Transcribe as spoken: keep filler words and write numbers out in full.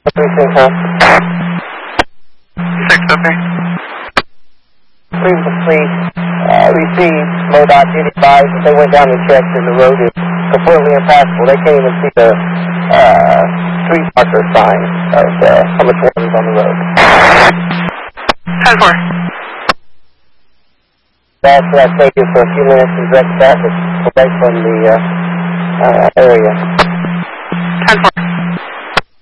Precinct, huh? Six, okay. Previously uh, received MoDOT advised that they went down and checked and the road is completely impassable. They can't even see the uh, street marker sign of uh, how much water is on the road. ten four. That's that take you for a few minutes to direct traffic away from the uh, uh, area. ten four.